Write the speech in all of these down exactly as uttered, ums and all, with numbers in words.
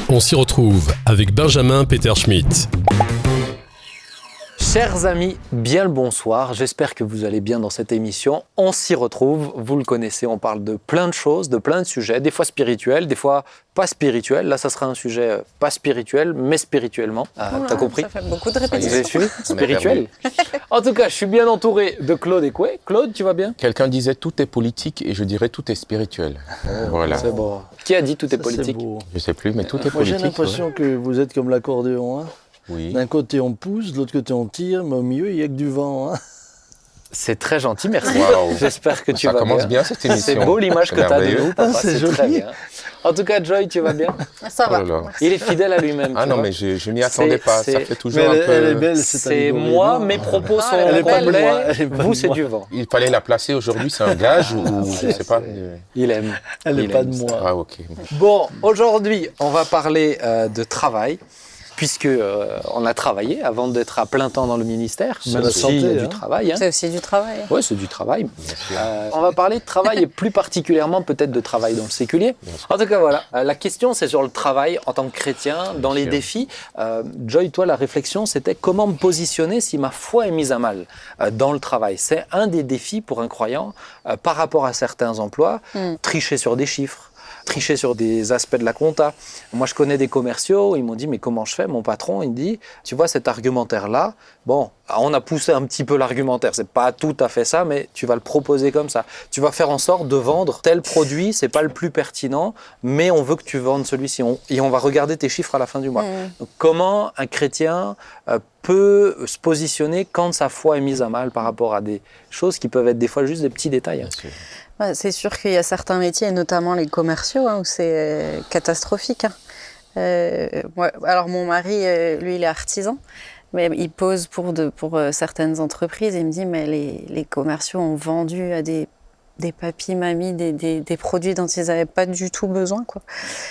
On s'y retrouve avec Benjamin Peterschmidt. Chers amis, bien le bonsoir, j'espère que vous allez bien dans cette émission. On s'y retrouve, vous le connaissez, on parle de plein de choses, de plein de sujets, des fois spirituels, des fois pas spirituels. Là, ça sera un sujet pas spirituel, mais spirituellement. Euh, Oula, T'as compris? Ça fait beaucoup de Vous avez répétitions. suivi? Spirituel. En tout cas, je suis bien entouré de Claude Ekoué. Claude, tu vas bien? Quelqu'un disait tout est politique et je dirais tout est spirituel. Oh, voilà. C'est bon. Qui a dit tout est Ça, politique? c'est beau. Je sais plus, mais tout est Moi, j'ai politique. l'impression ouais. que vous êtes comme l'accordéon. Hein. Oui. D'un côté, on pousse, de l'autre côté, on tire, mais au milieu, il n'y a que du vent. Hein. C'est très gentil, merci. Waouh. J'espère que tu Ça vas commence bien. bien cette émission. C'est beau l'image C'est que tu as de merveilleux. nous, papa, Ah, c'est c'est joli. très bien. En tout cas, Joy, tu vas bien? Ça Oh va. là là. Il est fidèle à lui-même. Ah tu non, vois. mais je, je m'y attendais C'est- pas. c'est- Ça fait toujours Mais un elle, peu. elle est belle, cette C'est allégorie. moi, Non. mes propos Non, sont elle est pas de complets. moi, elle est pas Vous, de c'est moi. du vent. Il fallait la placer aujourd'hui, c'est un gage ou je c'est- sais pas. Il aime. Elle n'est Il pas aime de ça. moi. Ah ok. Bon, aujourd'hui, on va parler euh, de travail, puisque euh, on a travaillé avant d'être à plein temps dans le ministère. Mais C'est la aussi santé, euh, du hein. travail. Hein. C'est aussi du travail. Oui, c'est du travail. Bien sûr. Euh, on va parler de travail et plus particulièrement peut-être de travail dans le séculier. En tout cas, voilà. Euh, la question, c'est sur le travail en tant que chrétien, dans les sûr. défis. Euh, Joy, toi, la réflexion, c'était comment me positionner si ma foi est mise à mal euh, dans le travail. C'est un des défis pour un croyant euh, par rapport à certains emplois. Mm. Tricher sur des chiffres, tricher sur des aspects de la compta. Moi, je connais des commerciaux, ils m'ont dit, mais comment je fais? Mon patron, il me dit, tu vois, cet argumentaire-là, bon, on a poussé un petit peu l'argumentaire, c'est pas tout à fait ça, mais tu vas le proposer comme ça. Tu vas faire en sorte de vendre tel produit, c'est pas le plus pertinent, mais on veut que tu vendes celui-ci. On- et on va regarder tes chiffres à la fin du mois. Mm. Donc, comment un chrétien euh, peut se positionner quand sa foi est mise à mal par rapport à des choses qui peuvent être des fois juste des petits détails. hein. Bien sûr. Ouais, c'est sûr qu'il y a certains métiers, et notamment les commerciaux, hein, où c'est euh, catastrophique. hein. Euh, moi- alors mon mari, euh, lui, il est artisan, mais il pose pour, de, pour euh, certaines entreprises. Il me dit, mais les, les commerciaux ont vendu à des, des papis, mamies, des, des, des produits dont ils n'avaient pas du tout besoin, quoi.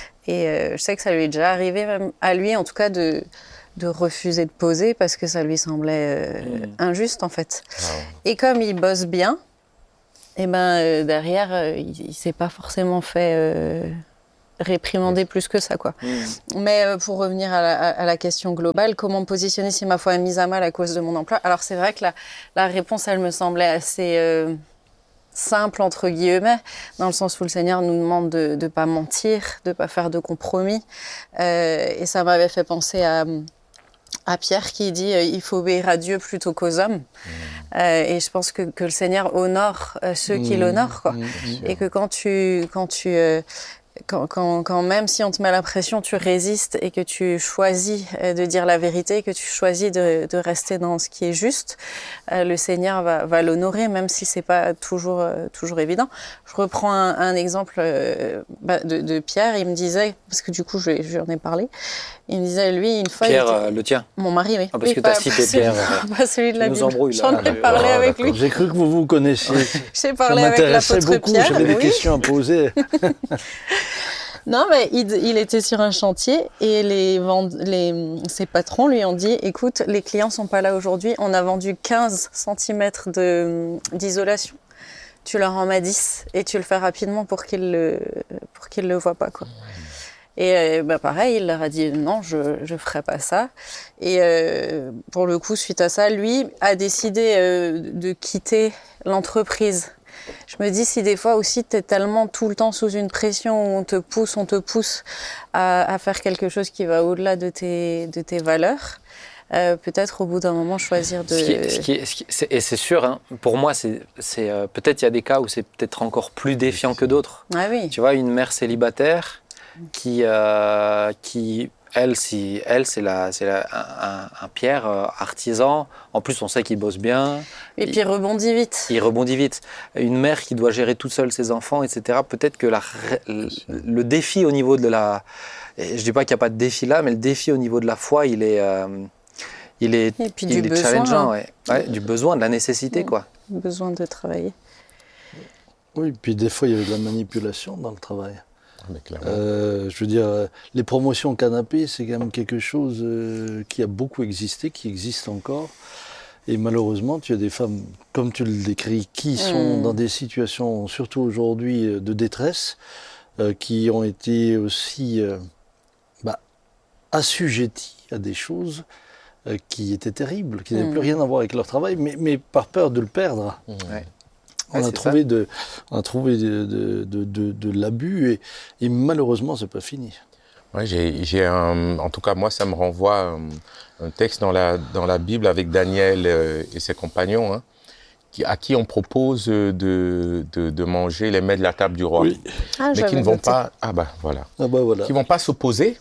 Et euh, je sais que ça lui est déjà arrivé, même à lui, en tout cas, de, de refuser de poser parce que ça lui semblait euh, Mm. injuste, en fait. Ah, Et comme il bosse bien, eh ben, euh, derrière, euh, il ne s'est pas forcément fait euh, réprimander plus que ça, quoi. Mm. Mais euh, pour revenir à la, à la question globale, comment me positionner si ma foi est mise à mal à cause de mon emploi? Alors c'est vrai que la, la réponse, elle me semblait assez euh, simple, entre guillemets, dans le sens où le Seigneur nous demande de ne pas mentir, de ne pas faire de compromis. Euh, et ça m'avait fait penser à... à Pierre qui dit euh, il faut obéir à Dieu plutôt qu'aux hommes. Euh, et je pense que, que le Seigneur honore euh, ceux qui Mmh. l'honorent, quoi. Mmh. Et que quand tu, quand tu, euh, quand, quand, quand même si on te met la pression, tu résistes et que tu choisis euh, de dire la vérité, que tu choisis de, de rester dans ce qui est juste, euh, le Seigneur va, va l'honorer, même si c'est pas toujours, euh, toujours évident. Je reprends un, un exemple euh, bah, de, de Pierre. Il me disait, parce que du coup, je, je lui en ai parlé. Il me disait, lui, une fois, il Pierre, était- euh, le tien. mon mari, oui. Ah, parce Oui, que t'as pas- cité pas celui- Pierre, euh, Pas celui de la tu nous Bible. embrouilles, là. J'en ai Ah, parlé ah, avec d'accord. lui. J'ai cru que vous vous connaissiez. J'ai Ça parlé avec m'intéressait l'apôtre beaucoup, Pierre. j'avais des oui. questions à poser. Non, mais il, il était sur un chantier et les, vend- les, ses patrons lui ont dit, écoute, les clients sont pas là aujourd'hui, on a vendu quinze centimètres de, d'isolation. Tu leur en mets dix et tu le fais rapidement pour qu'ils le, pour qu'ils le voient pas, quoi. Et euh, bah pareil, il leur a dit non, je je ferai pas ça. Et euh, pour le coup, suite à ça, lui a décidé euh, de quitter l'entreprise. Je me dis si des fois aussi tu es tellement tout le temps sous une pression où on te pousse, on te pousse à, à faire quelque chose qui va au-delà de tes, de tes valeurs, euh, peut-être au bout d'un moment choisir de... Ce qui est- ce qui est- ce qui- c'est- et c'est sûr, hein, pour moi, c'est, c'est, euh, peut-être il y a des cas où c'est peut-être encore plus défiant que d'autres. Ah oui, Tu vois, une mère célibataire qui, euh, qui elle, si, elle c'est, la, c'est la, un, un- un Pierre euh, artisan. En plus, on sait qu'il bosse bien. et puis il rebondit vite. Il rebondit vite. Une mère qui doit gérer toute seule ses enfants, et cetera. Peut-être que la, le, le défi au niveau de la... Je ne dis pas qu'il n'y a pas de défi là, mais le défi au niveau de la foi, il est, euh, il est, Et puis il du est besoin, challengeant. hein. Ouais. Ouais, du besoin, de la nécessité, quoi. Besoin de travailler. Oui, puis des fois, il y avait de la manipulation dans le travail. Mais clairement. Euh, je veux dire, euh, les promotions canapé, c'est quand même quelque chose euh, qui a beaucoup existé, qui existe encore. Et malheureusement, tu as des femmes, comme tu le décris, qui sont Mm. dans des situations, surtout aujourd'hui, euh, de détresse, euh, qui ont été aussi euh, bah, assujettis à des choses euh, qui étaient terribles, qui n'avaient Mm. plus rien à voir avec leur travail, mais, mais par peur de le perdre. Mmh. Ouais. On, Ouais, a c'est trouvé de, on a trouvé de, de, de, de, de l'abus et, et malheureusement, c'est pas fini. Ouais, j'ai, j'ai un, en tout cas, moi, ça me renvoie un, un texte dans la, dans la Bible avec Daniel euh, et ses compagnons, hein, qui, à qui on propose de, de, de manger les mets de la table du roi. Oui. Ah, Mais qui j'avais ne vont noté. pas. Ah, bah voilà. Ah bah voilà. Qui vont pas s'opposer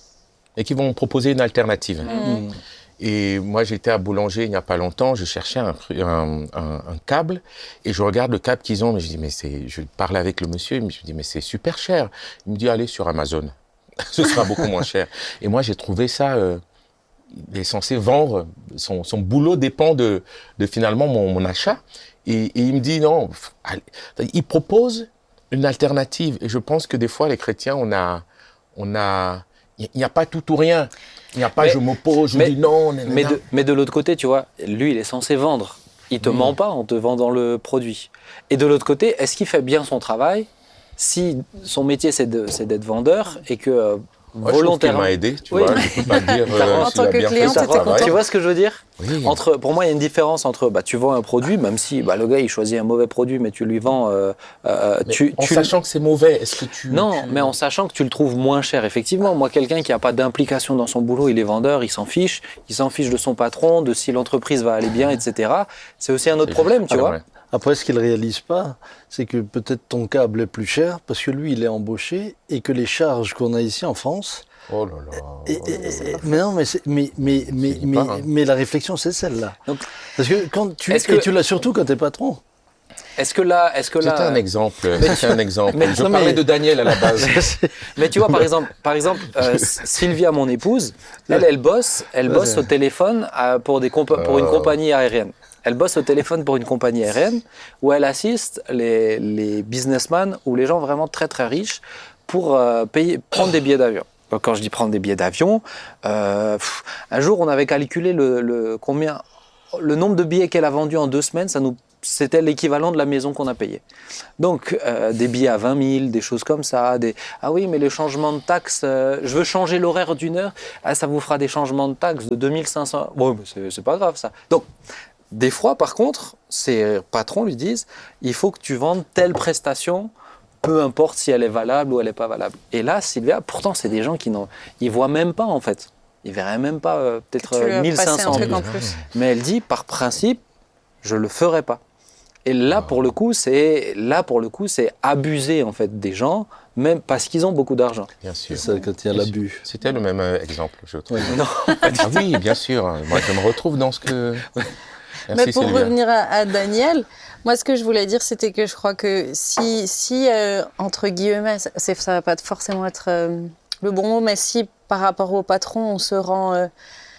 et qui vont proposer une alternative. Mm. Et moi, j'étais à Boulanger il n'y a pas longtemps, je cherchais un, un, un, un câble et je regarde le câble qu'ils ont, mais je dis, mais c'est, je parle avec le monsieur, je me dis, mais c'est super cher. Il me dit, allez sur Amazon, ce sera beaucoup moins cher. Et moi, j'ai trouvé ça, euh, il est censé vendre, son, son boulot dépend de, de finalement mon, mon achat. Et, et il me dit, non, allez. Il propose une alternative. Et je pense que des fois, les chrétiens, on a, on a, il n'y a pas tout ou rien. Il n'y a pas Mais- je m'oppose, je mais- dis non. nanana. Mais de, mais de l'autre côté, tu vois, lui, il est censé vendre. Il te Oui. ment pas en te vendant le produit. Et de l'autre côté, est-ce qu'il fait bien son travail si son métier, c'est, de, c'est d'être vendeur et que euh, Moi, je trouve qu'il volontairement... m'a aidé, tu Oui. vois. Je peux pas dire euh, En s'il tant a que bien client, fait son t'étais travail. content. Tu vois ce que je veux dire? Oui. Entre, pour moi, il y a une différence entre bah, tu vends un produit, même si bah, le gars il choisit un mauvais produit, mais tu lui vends. Euh, euh, Mais tu, en tu- sachant que c'est mauvais, est-ce que tu... Non, tu- mais en sachant que tu le trouves moins cher, effectivement. Moi, quelqu'un qui n'a pas d'implication dans son boulot, il est vendeur, il s'en fiche. Il s'en fiche de son patron, de si l'entreprise va aller bien, et cetera. C'est aussi un autre C'est problème, juste tu pas vois. vrai. Après, ce qu'il ne réalise pas, c'est que peut-être ton câble est plus cher parce que lui, il est embauché et que les charges qu'on a ici en France. Oh là là. Et- et- et- mais non, mais, c'est- mais, mais, mais, C'est mais, pas, hein. mais la réflexion, c'est celle-là. Donc, Parce que quand tu, est-ce et que- tu l'as surtout quand tu es patron. Est-ce que là, est-ce que C'était là, un exemple. C'était un exemple. mais- je non, parlais mais- de Daniel à la base. mais tu vois, par exemple, par exemple, euh, S- Sylvia, mon épouse, elle, elle bosse, elle Ouais, bosse c'est- au téléphone à- pour des compa- pour une Euh. compagnie aérienne. Elle bosse au téléphone pour une compagnie aérienne où elle assiste les, les businessmen ou les gens vraiment très très riches pour euh, payer, prendre des billets d'avion. Donc, quand je dis prendre des billets d'avion, euh, pff, un jour on avait calculé le, le combien, le nombre de billets qu'elle a vendus en deux semaines, ça nous, c'était l'équivalent de la maison qu'on a payée. Donc euh, des billets à vingt mille, des choses comme ça. Des, ah oui, mais le changement de taxe, euh, je veux changer l'horaire d'une heure, ah, ça vous fera des changements de taxes de deux mille cinq cents. Bon, mais c'est, c'est pas grave ça. Donc des fois, par contre, ces patrons lui disent, il faut que tu vendes telle prestation, peu importe si elle est valable ou elle n'est pas valable. Et là, Sylvia, pourtant, c'est des gens qui n'ont, ils voient même pas en fait. Ils verraient même pas euh, peut-être Tu lui as euh, mille cinq passé un cents. truc en plus. Mais elle dit, par principe, je le ferai pas. Et là, pour le coup, c'est là pour le coup, c'est abuser en fait des gens, même parce qu'ils ont beaucoup d'argent. Bien sûr. C'est ça, quand il y a Bien l'abus. C'était le même euh, exemple, je trouve. Non. Ah oui, bien sûr. Moi, je me retrouve dans ce que... Merci, Mais pour Sylvia. revenir à, à Daniel, moi ce que je voulais dire c'était que je crois que si, si euh, entre guillemets, c'est, ça va pas forcément être euh, le bon mot, mais si par rapport au patron on se rend euh,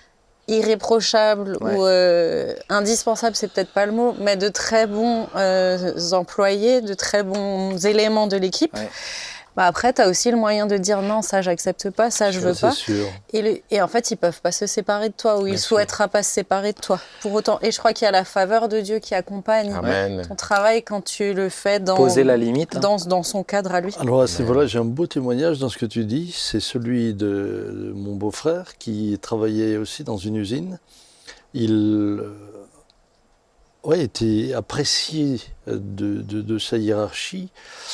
irréprochable Ouais. ou euh, indispensable, c'est peut-être pas le mot, mais de très bons euh, employés, de très bons éléments de l'équipe. Ouais. Bah après, tu as aussi le moyen de dire non, ça j'accepte pas, ça je veux C'est pas. sûr. Et, le- et en fait, ils peuvent pas se séparer de toi, ou Bien ils sûr. souhaitera pas se séparer de toi. Pour autant, et je crois qu'il y a la faveur de Dieu qui accompagne Amen. ton travail quand tu le fais dans, Poser la limite. hein. dans, dans son cadre à lui. Alors à ce niveau-là, j'ai un beau témoignage dans ce que tu dis. C'est celui de, de mon beau-frère qui travaillait aussi dans une usine. Il euh, ouais, était apprécié de, de, de sa hiérarchie.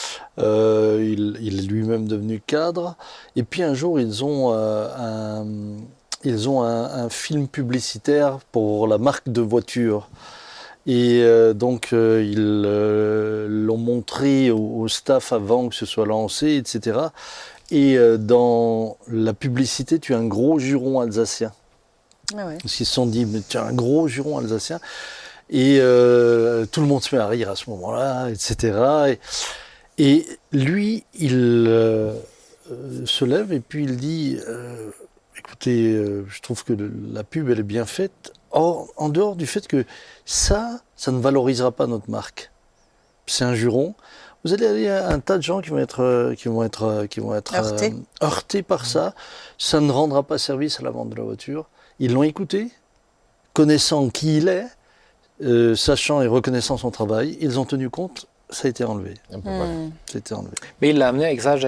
Euh, il, il est lui-même devenu cadre. Et puis un jour, ils ont, euh, un, ils ont un, un film publicitaire pour la marque de voiture. Et euh, donc, euh, ils euh, l'ont montré au, au staff avant que ce soit lancé, et cetera. Et euh, dans la publicité, tu as un gros juron alsacien. Ah ouais. Parce qu'ils se sont dit, mais tu as un gros juron alsacien. Et euh, tout le monde se met à rire à ce moment-là, et cetera. Et, et lui, il euh, euh, se lève et puis il dit, euh, écoutez, euh, je trouve que le- la pub, elle est bien faite. Or, en dehors du fait que ça, ça ne valorisera pas notre marque. C'est un juron. Vous allez aller à un tas de gens qui vont être, euh, qui vont être, euh, qui vont être Heurtés. euh, heurtés par ça. Ça ne rendra pas service à la vente de la voiture. Ils l'ont écouté, connaissant qui il est, euh, sachant et reconnaissant son travail. Ils ont tenu compte, ça a été enlevé. Ah ben voilà. Hmm. Ça a été enlevé. Mais il l'a amené avec sagesse.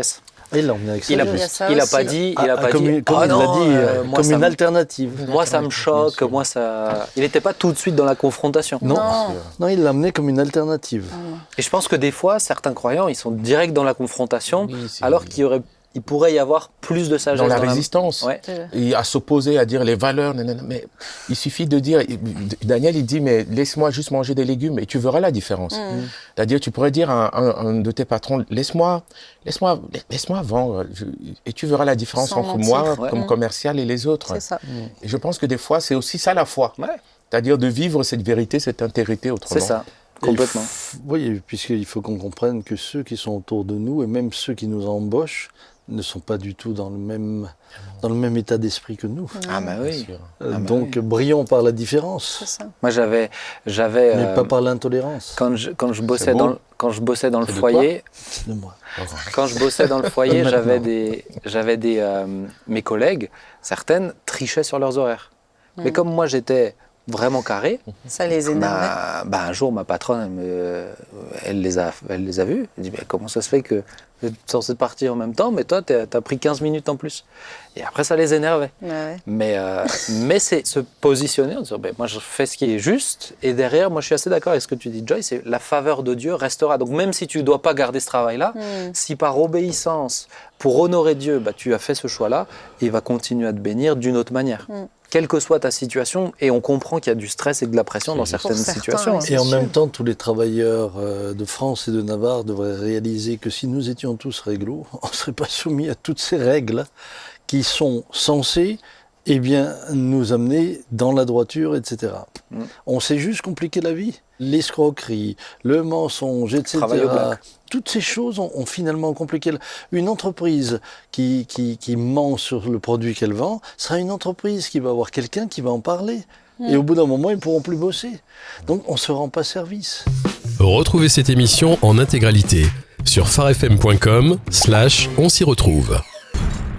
Ah, il l'a emmené avec ça. Il a, Il y a ça il a aussi. pas dit, il Ah, a pas comme, dit. comme oh il non, l'a dit, euh, moi, comme ça une me- alternative. Moi, ça me choque. sûr. Moi, ça. Il n'était pas tout de suite dans la confrontation. Non. Non. Non, il l'a amené comme une alternative. Et je pense que des fois, certains croyants, ils sont direct dans la confrontation, Oui, c'est- alors qu'il y aurait, il pourrait y avoir plus de sagesse dans la résistance. Ouais. Et à s'opposer, à dire les valeurs, nanana, mais il suffit de dire, Daniel il dit, mais laisse-moi juste manger des légumes et tu verras la différence. Mm. C'est-à-dire, tu pourrais dire à un, un de tes patrons, laisse-moi, laisse-moi, laisse-moi vendre je- et tu verras la différence Sans entre mentir, moi ouais. comme Mm. commercial et les autres. C'est ça. Et je pense que des fois, c'est aussi ça la foi. Ouais, C'est-à-dire de vivre cette vérité, cette intégrité autrement. c'est ça, Et complètement. f- Oui, puisqu'il faut qu'on comprenne que ceux qui sont autour de nous, et même ceux qui nous embauchent, ne sont pas du tout dans le même, dans le même état d'esprit que nous. Ah bah Bien oui. sûr. Euh, Ah bah Donc, oui. brillons par la différence, C'est ça. Moi, j'avais, j'avais, mais euh, pas par l'intolérance. quand je quand je C'est bossais beau. dans le, quand je bossais dans le C'est de foyer, De moi. quand je bossais dans le foyer, Maintenant. j'avais des, j'avais des, euh, mes collègues, certaines trichaient sur leurs horaires. Mais Mm. comme moi, j'étais vraiment carré, Ça les énervait. bah, bah, un jour, ma patronne, elle, me- elle les a, elle les a vus. Elle dit, mais comment ça se fait que vous êtes censé partir en même temps, mais toi, tu as pris quinze minutes en plus. Et après, ça les énervait. Ouais, ouais. Mais, euh, mais c'est se positionner en disant, ben, moi, je fais ce qui est juste. Et derrière, moi, je suis assez d'accord avec ce que tu dis, Joy, c'est la faveur de Dieu restera. Donc, même si tu ne dois pas garder ce travail-là, Mm. si par obéissance, pour honorer Dieu, bah, tu as fait ce choix-là, il va continuer à te bénir d'une autre manière. Mm. Quelle que soit ta situation, et on comprend qu'il y a du stress et de la pression C'est dans juste. certaines Pour certains, situations. oui, hein. c'est Et en sûr. même temps, tous les travailleurs euh, de France et de Navarre devraient réaliser que si nous étions tous réglo, on ne serait pas soumis à toutes ces règles qui sont censées eh bien, nous amener dans la droiture, et cetera. Mm. On s'est juste compliqué la vie. L'escroquerie, le mensonge, et Travail au cetera. black. Toutes ces choses ont, ont finalement compliqué. la- Une entreprise qui, qui, qui ment sur le produit qu'elle vend sera une entreprise qui va avoir quelqu'un qui va en parler. Et au bout d'un moment, ils ne pourront plus bosser. Donc, on ne se rend pas service. Retrouvez cette émission en intégralité sur farfm point com slash on s'y retrouve.